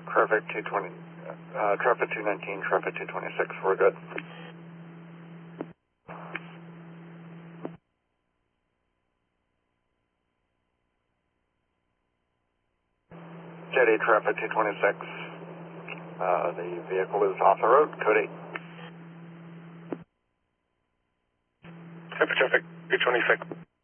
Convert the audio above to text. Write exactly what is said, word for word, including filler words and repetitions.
Traffic two twenty, uh, traffic two nineteen, traffic two twenty-six, we're good. Jetty traffic two twenty-six, uh, the vehicle is off the road, code eight. Traffic, traffic, two twenty-six.